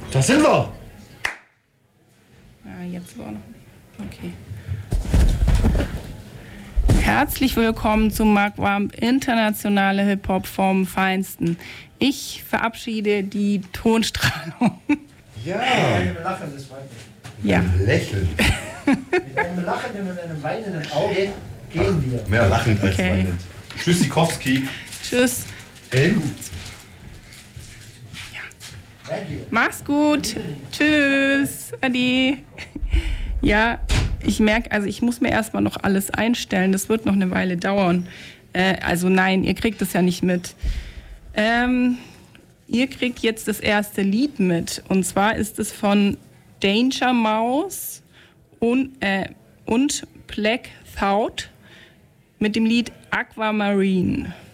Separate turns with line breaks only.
Da sind wir!
Ja, jetzt war noch. Okay. Herzlich willkommen zum Magwamp, internationale Hip-Hop vom Feinsten. Ich verabschiede die Tonstrahlung.
Ja!
Mit einem Lachen des Weibes.
Ja.
Ein Lächeln.
Mit einem lachenden und einem weinenden Auge gehen wir.
Mehr lachend als
Okay.
weinend. Tschüssikowski.
Tschüss.
Helmut.
Mach's gut. Tschüss. Ade. Ja, ich merke, also ich muss mir erstmal noch alles einstellen. Das wird noch eine Weile dauern. Also nein, ihr kriegt es ja nicht mit. Ihr kriegt jetzt das erste Lied mit. Und zwar ist es von Danger Mouse und Black Thought mit dem Lied Aquamarine.